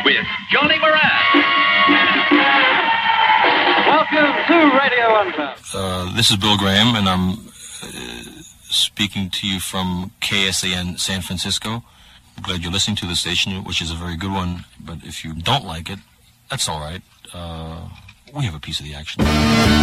with Johnny Moran. Welcome to Radio Unbound. This is Bill Graham, and I'm speaking to you from KSAN San Francisco. I'm glad you're listening to the station, which is a very good one. But if you don't like it, that's all right. We have a piece of the action.